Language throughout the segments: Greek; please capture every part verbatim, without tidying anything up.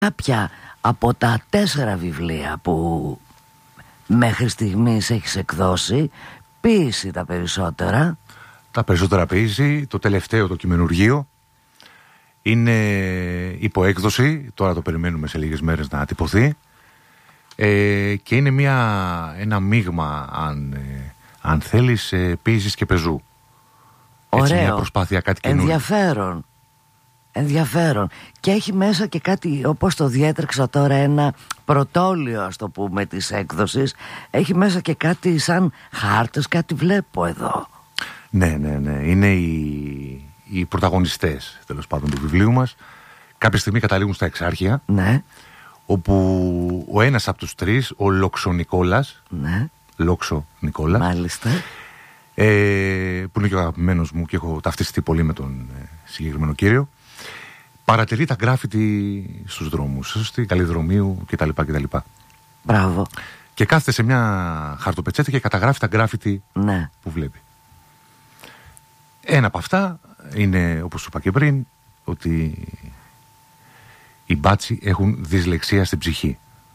κάποια από τα τέσσερα βιβλία που μέχρι στιγμής έχεις εκδώσει, ποίηση τα περισσότερα. Τα περισσότερα ποίηση. Το τελευταίο, το κειμενουργείο, είναι υποέκδοση. Τώρα το περιμένουμε σε λίγες μέρες να τυπωθεί. Ε, και είναι μια, ένα μείγμα, αν, ε, αν θέλεις, ε, ποίησης και πεζού. Ωραίο. Έτσι, μια προσπάθεια, κάτι καινούριο. Ενδιαφέρον. Ενδιαφέρον. Και έχει μέσα και κάτι, όπως το διέτρεξα τώρα, ένα πρωτόλιο, ας το πούμε, της έκδοσης. Έχει μέσα και κάτι σαν χάρτες, κάτι βλέπω εδώ. Ναι, ναι, ναι. Είναι οι, οι πρωταγωνιστές, τέλος πάντων, του βιβλίου μας. Κάποια στιγμή καταλήγουν στα Εξάρχεια. Ναι. Όπου ο ένας από τους τρεις, ο Λόξο Νικόλας. Ναι. Λόξο Νικόλα. Μάλιστα. Ε, που είναι και ο αγαπημένος μου και έχω ταυτιστεί πολύ με τον ε, συγκεκριμένο κύριο. Παρατηρεί τα γκράφιτι στους δρόμους, στη Καλλιδρομίου κτλ. κτλ. Μπράβο. Και κάθεται σε μια χαρτοπετσέτα και καταγράφει τα γκράφιτι, ναι, που βλέπει. Ένα από αυτά είναι, όπως σου είπα και πριν, ότι οι μπάτσοι έχουν δυσλεξία στην ψυχή.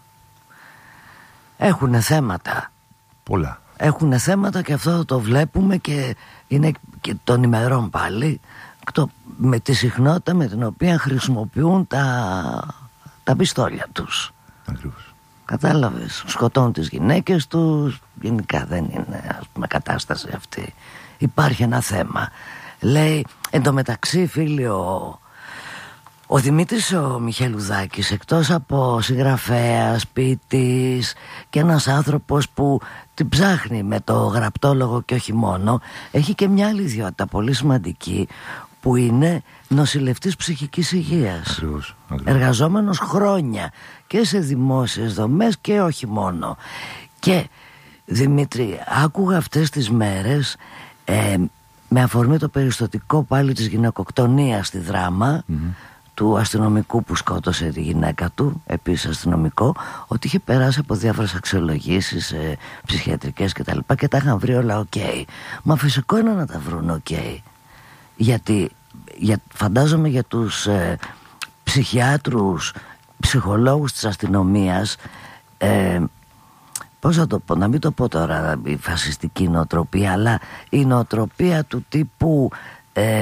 Έχουνε θέματα. Πολλά. Έχουνε θέματα και αυτό το βλέπουμε και είναι και των ημερών πάλι, το, με τη συχνότητα με την οποία χρησιμοποιούν τα, τα πιστόλια τους. Ακριβώς. Κατάλαβες, σκοτώνουν τις γυναίκες τους. Γενικά δεν είναι, ας πούμε, κατάσταση αυτή. Υπάρχει ένα θέμα. Λέει, εντωμεταξύ, φίλοι, ο, ο Δημήτρης ο Μιχελουδάκης, εκτός από συγγραφέας, ποιητής και ένας άνθρωπος που την ψάχνει με το γραπτόλογο και όχι μόνο, έχει και μια άλλη ιδιότητα πολύ σημαντική, που είναι νοσηλευτής ψυχικής υγείας. Ακριβώς, ακριβώς. Εργαζόμενος χρόνια και σε δημόσιες δομές και όχι μόνο. Και Δημήτρη, άκουγα αυτές τις μέρες, ε, με αφορμή το περιστατικό πάλι της γυναικοκτονίας στη Δράμα, mm-hmm. του αστυνομικού που σκότωσε τη γυναίκα του, επίσης αστυνομικό, ότι είχε περάσει από διάφορες αξιολογήσεις ε, ψυχιατρικές και τα λοιπά και τα είχαν βρει όλα οκ. Okay. Μα φυσικό είναι να τα βρουν οκ. Okay. Γιατί για, φαντάζομαι για τους ε, ψυχιάτρους, ψυχολόγους της αστυνομίας, ε, πώς θα το πω, να μην το πω τώρα η φασιστική νοοτροπία, αλλά η νοοτροπία του τύπου ε,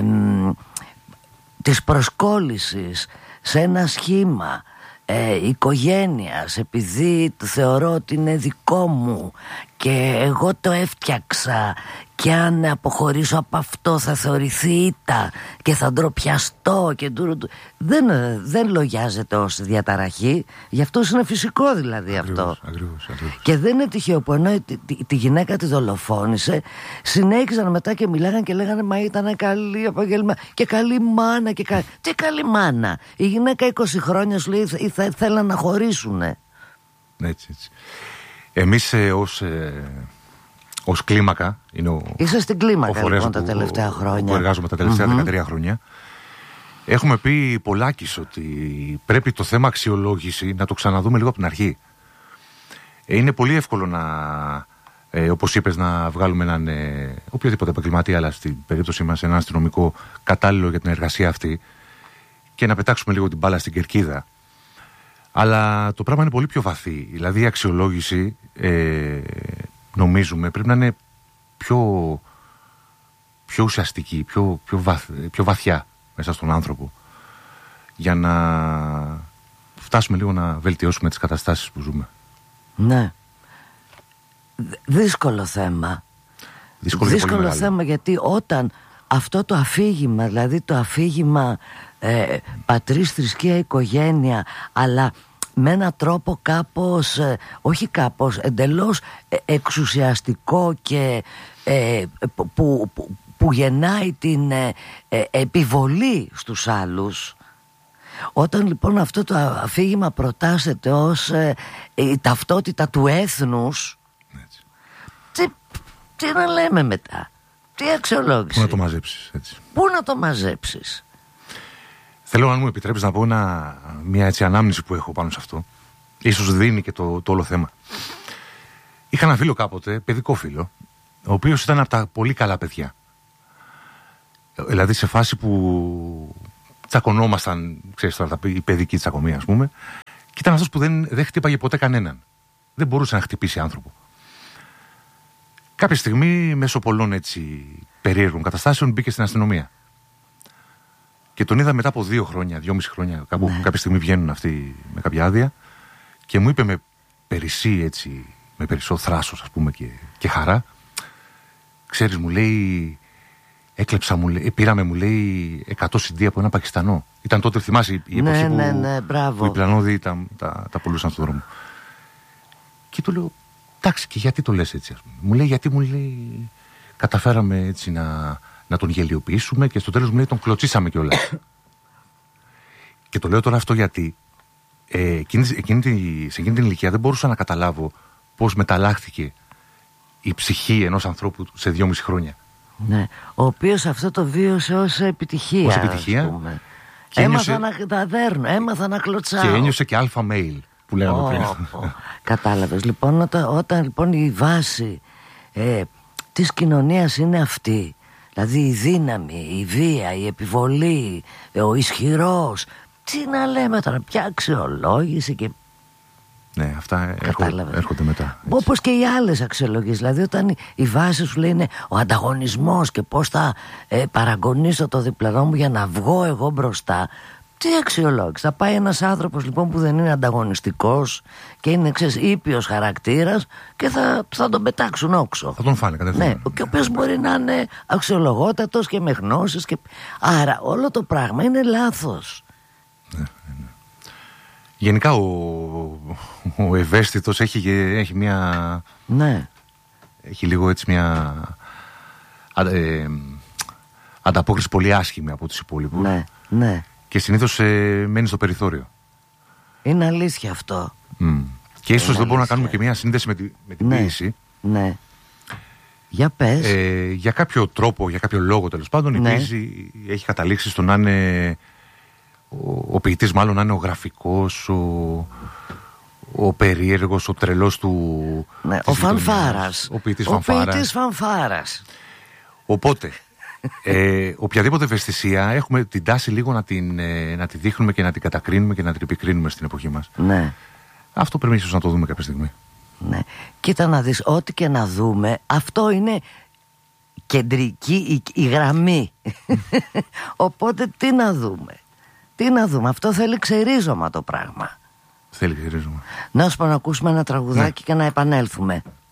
της προσκόλλησης σε ένα σχήμα ε, οικογένειας, επειδή θεωρώ ότι είναι δικό μου και εγώ το έφτιαξα και αν αποχωρήσω από αυτό θα θεωρηθεί ήττα και θα ντροπιαστώ και ντου, ντου. Δεν, δεν λογιάζεται ως διαταραχή. Γι' αυτό είναι φυσικό δηλαδή. Ακριβώς, αυτό ακριβώς, ακριβώς. Και δεν είναι τυχαίο που ενώ τη, τη, τη γυναίκα τη δολοφόνησε, συνέχιζαν μετά και μιλάγαν και λέγανε μα ήταν καλή επαγγελμα και καλή μάνα και καλή. Τι καλή μάνα. Η γυναίκα είκοσι χρόνια σου λέει θα, θα, θέλαν να χωρίσουνε. Έτσι, έτσι. Εμείς ε, ως, ε, ως κλίμακα, είναι ο, είσαι στην κλίμακα λοιπόν τα τελευταία χρόνια, που εργάζομαι τα τελευταία mm-hmm. δεκατρία χρόνια. Έχουμε πει πολλάκις ότι πρέπει το θέμα αξιολόγηση να το ξαναδούμε λίγο από την αρχή. ε, Είναι πολύ εύκολο να, ε, όπως είπες, να βγάλουμε έναν ε, οποιοδήποτε επαγγελματία, αλλά στην περίπτωση μας έναν αστυνομικό κατάλληλο για την εργασία αυτή, και να πετάξουμε λίγο την μπάλα στην κερκίδα. Αλλά το πράγμα είναι πολύ πιο βαθύ. Δηλαδή η αξιολόγηση, ε, νομίζουμε, πρέπει να είναι πιο, πιο ουσιαστική, πιο, πιο, βαθ, πιο βαθιά μέσα στον άνθρωπο, για να φτάσουμε λίγο να βελτιώσουμε τις καταστάσεις που ζούμε. Ναι. Δύσκολο θέμα. Δύσκολο, Δύσκολο θέμα, γιατί όταν αυτό το αφήγημα, δηλαδή το αφήγημα ε, πατρίς, θρησκεία, οικογένεια, αλλά με έναν τρόπο κάπως, ε, όχι κάπως, εντελώς ε, εξουσιαστικό και ε, που, που, που γεννάει την ε, ε, επιβολή στους άλλους. Όταν λοιπόν αυτό το αφήγημα προτάσεται ως ε, η ταυτότητα του έθνους, τι, τι να λέμε μετά, τι αξιολόγηση, πού να το μαζέψεις, έτσι. Πού να το μαζέψεις. Θέλω, αν μου επιτρέπεις, να πω ένα, μια έτσι ανάμνηση που έχω πάνω σε αυτό. Ίσως δίνει και το, το όλο θέμα. Είχα ένα φίλο κάποτε, παιδικό φίλο, ο οποίος ήταν από τα πολύ καλά παιδιά. Δηλαδή σε φάση που τσακωνόμασταν, ξέρεις τώρα, η παιδική τσακωμία, ας πούμε. Και ήταν αυτός που δεν, δεν χτύπαγε ποτέ κανέναν. Δεν μπορούσε να χτυπήσει άνθρωπο. Κάποια στιγμή, μέσω πολλών έτσι περίεργων καταστάσεων, μπήκε στην αστυνομία. Και τον είδα μετά από δύο χρόνια, δυόμιση χρόνια, κάπου, ναι. κάποια στιγμή βγαίνουν αυτοί με κάποια άδεια. Και μου είπε με περισσή, έτσι, με περισσό θράσος, ας πούμε, και, και χαρά. Ξέρεις, μου λέει, έκλεψα, μου λέει, πήραμε, μου λέει, εκατό σι ντι από ένα Πακιστανό. Ήταν τότε, θυμάσαι, η εποχή ναι, που, ναι, ναι, που οι πλανόδιοι τα, τα, τα πουλούσαν στον δρόμο. Και του λέω, εντάξει, και γιατί το λες έτσι, ας πούμε. Μου λέει, γιατί, μου λέει, καταφέραμε έτσι να, να τον γελιοποιήσουμε και στο τέλος μου λέει, τον κλωτσίσαμε κιόλας. Και το λέω τώρα αυτό γιατί ε, εκείνη, εκείνη, σε εκείνη την ηλικία δεν μπορούσα να καταλάβω πώς μεταλλάχθηκε η ψυχή ενός ανθρώπου σε δυόμιση χρόνια. Ναι, ο οποίος αυτό το βίωσε ως επιτυχία. Ως επιτυχία. Και έμαθα ένιωσε... να τα δέρνω, έμαθα να κλωτσάω. Και ένιωσε και αλφα μέιλ που λέγαμε oh, πριν. Oh. Κατάλαβες. Λοιπόν, όταν, όταν λοιπόν η βάση ε, της κοινωνίας είναι αυτή, δηλαδή η δύναμη, η βία, η επιβολή, ο ισχυρός, τι να λέμε τώρα, ποια αξιολόγηση και... Ναι, αυτά έρχονται, έρχονται μετά. Όπως και οι άλλες αξιολογίες. Δηλαδή, όταν η βάση σου λέει είναι ο ανταγωνισμός και πώς θα ε, παραγωνίσω το διπλανό μου για να βγω εγώ μπροστά. Τι αξιολόγηση. Θα πάει ένας άνθρωπος λοιπόν που δεν είναι ανταγωνιστικός και είναι, ξέρεις, ήπιος χαρακτήρας και θα, θα τον πετάξουν όξο. Θα τον φάνε κατευθείαν. Ναι, και ο οποίος μπορεί να είναι αξιολογότατος και με γνώσεις. Και... Άρα, όλο το πράγμα είναι λάθος. Ναι, ναι. Γενικά ο, ο ευαίσθητος έχει, έχει μια... Ναι. Έχει λίγο έτσι μια ε, ανταπόκριση πολύ άσχημη από τους υπόλοιπους. Ναι, ναι. Και συνήθως ε, μένει στο περιθώριο. Είναι αλήθεια αυτό. Mm. Και ίσως δεν μπορούμε να κάνουμε και μια σύνδεση με, τη, με την ναι, ποίηση. Ναι. Για πες. Ε, για κάποιο τρόπο, για κάποιο λόγο τέλος πάντων, η ναι. ποίηση έχει καταλήξει στο να είναι... Ο, ο ποιητής μάλλον να είναι ο γραφικός, ο, ο περίεργος, ο τρελός του... Ναι, ο φανφάρας. Ο ποιητής ο φανφάρας. ποιητής φανφάρας. Οπότε, ε, οποιαδήποτε ευαισθησία έχουμε την τάση λίγο να, την, ε, να τη δείχνουμε και να την κατακρίνουμε και να την επικρίνουμε στην εποχή μας. Ναι. Αυτό πρέπει ίσως να το δούμε κάποια στιγμή. Ναι. Κοίτα να δεις, ό,τι και να δούμε, αυτό είναι... κεντρική η, η γραμμή. Οπότε τι να δούμε. Τι να δούμε, αυτό θέλει ξερίζωμα το πράγμα. Θέλει ξερίζωμα. Να σου πω να ακούσουμε ένα τραγουδάκι ναι. και να επανέλθουμε.